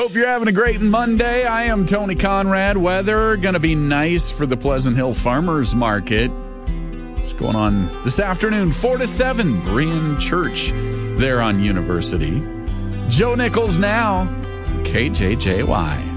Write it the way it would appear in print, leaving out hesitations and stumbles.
Hope you're having a great Monday. I am Tony Conrad. Weather going to be nice for the Pleasant Hill Farmers Market. It's going on this afternoon, 4 to 7, Berean Church there on University. Joe Nichols now, KJJY.